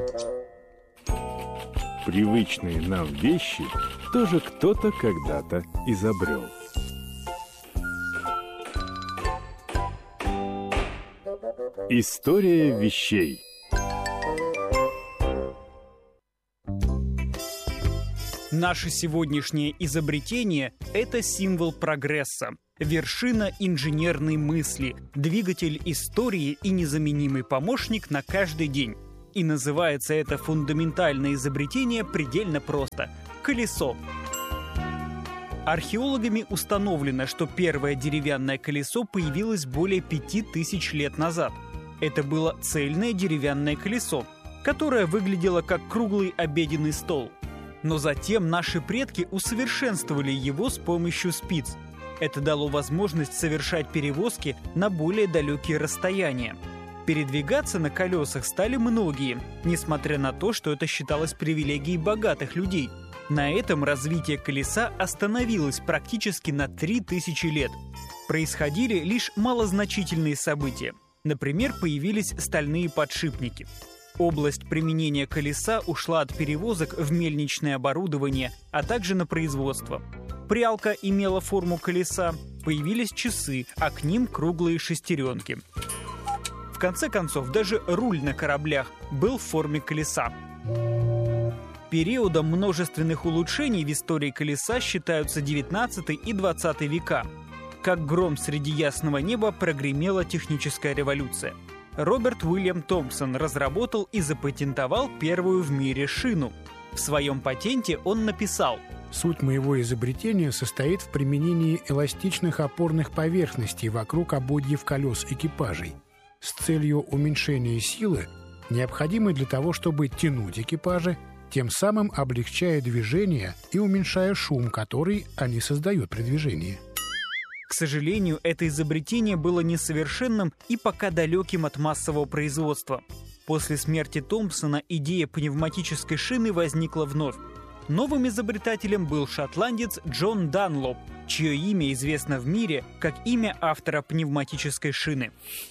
Привычные нам вещи тоже кто-то когда-то изобрел. История вещей. Наше сегодняшнее изобретение – это символ прогресса, вершина инженерной мысли, двигатель истории и незаменимый помощник на каждый день. И называется это фундаментальное изобретение предельно просто – колесо. Археологами установлено, что первое деревянное колесо появилось более 5000 лет назад. Это было цельное деревянное колесо, которое выглядело как круглый обеденный стол. Но затем наши предки усовершенствовали его с помощью спиц. Это дало возможность совершать перевозки на более далекие расстояния. Передвигаться на колесах стали многие, несмотря на то, что это считалось привилегией богатых людей. На этом развитие колеса остановилось практически на 3000 лет. Происходили лишь малозначительные события. Например, появились стальные подшипники. Область применения колеса ушла от перевозок в мельничное оборудование, а также на производство. Прялка имела форму колеса, появились часы, а к ним круглые шестеренки. В конце концов, даже руль на кораблях был в форме колеса. Периодом множественных улучшений в истории колеса считаются 19 и 20 века. Как гром среди ясного неба прогремела техническая революция. Роберт Уильям Томпсон разработал и запатентовал первую в мире шину. В своем патенте он написал: «Суть моего изобретения состоит в применении эластичных опорных поверхностей вокруг ободьев колес экипажей с целью уменьшения силы, необходимой для того, чтобы тянуть экипажи, тем самым облегчая движение и уменьшая шум, который они создают при движении». К сожалению, это изобретение было несовершенным и пока далеким от массового производства. После смерти Томпсона идея пневматической шины возникла вновь. Новым изобретателем был шотландец Джон Данлоп, чье имя известно в мире как имя автора пневматической шины.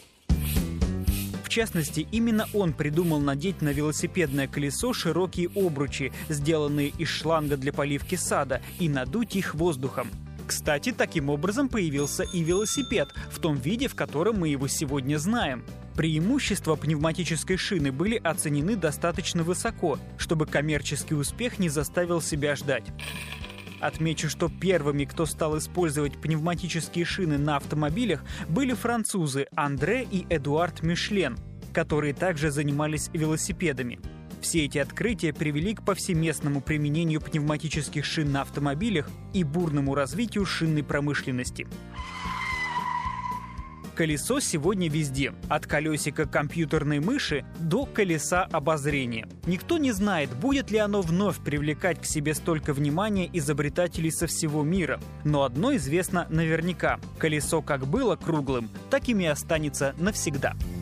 В частности, именно он придумал надеть на велосипедное колесо широкие обручи, сделанные из шланга для поливки сада, и надуть их воздухом. Кстати, таким образом появился и велосипед в том виде, в котором мы его сегодня знаем. Преимущества пневматической шины были оценены достаточно высоко, чтобы коммерческий успех не заставил себя ждать. Отмечу, что первыми, кто стал использовать пневматические шины на автомобилях, были французы Андре и Эдуард Мишлен, которые также занимались велосипедами. Все эти открытия привели к повсеместному применению пневматических шин на автомобилях и бурному развитию шинной промышленности. Колесо сегодня везде, от колесика компьютерной мыши до колеса обозрения. Никто не знает, будет ли оно вновь привлекать к себе столько внимания изобретателей со всего мира. Но одно известно наверняка – колесо как было круглым, таким и останется навсегда.